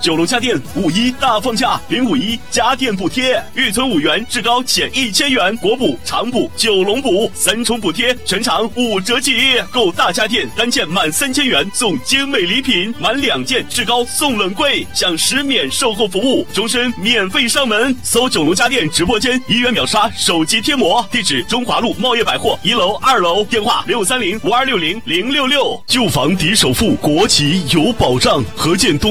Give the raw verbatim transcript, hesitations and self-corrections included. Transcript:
九龙家电五一大放价，零五一家电补贴，预存五元至高减一千元，国补、长补、九龙补三重补贴，全场五折起。购大家电单件满三千元送精美礼品，满两件至高送冷柜，享十免售后服务，终身免费上门。搜九龙家电直播间，一元秒杀手机贴膜，地址中华路茂业百货一楼、二楼，电话六三零五二六零零六六。旧房抵首付，国企有保障。何建东。